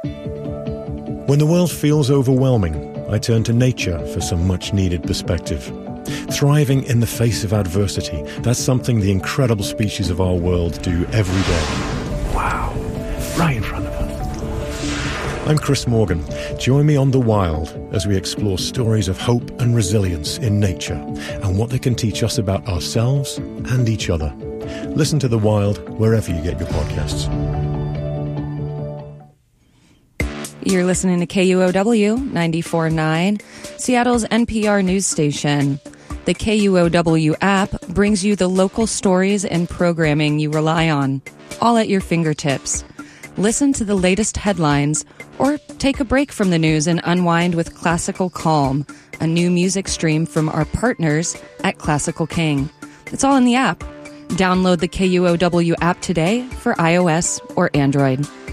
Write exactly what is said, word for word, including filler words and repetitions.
When the world feels overwhelming, I turn to nature for some much-needed perspective. Thriving in the face of adversity, that's something the incredible species of our world do every day. Wow, right in front of us. I'm Chris Morgan. Join me on The Wild as we explore stories of hope and resilience in nature and what they can teach us about ourselves and each other. Listen to The Wild wherever you get your podcasts. You're listening to K U O W ninety-four point nine, Seattle's N P R news station. The K U O W app brings you the local stories and programming you rely on, all at your fingertips. Listen to the latest headlines or take a break from the news and unwind with Classical Calm, a new music stream from our partners at Classical King. It's all in the app. Download the K U O W app today for iOS or Android.